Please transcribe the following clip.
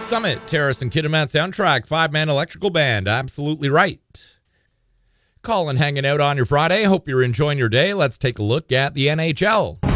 Summit, Terrace and Kitimat soundtrack, 5-man electrical band. Absolutely right. Colin hanging out on your Friday. Hope you're enjoying your day. Let's take a look at the NHL.